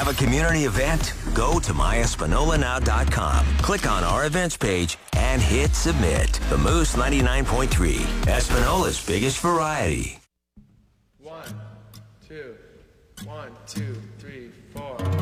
Have a community event? Go to myespinolanow.com. Click on our events page and hit submit. The Moose 99.3, Espinola's biggest variety. 1, 2, 1, 2, 3, 4.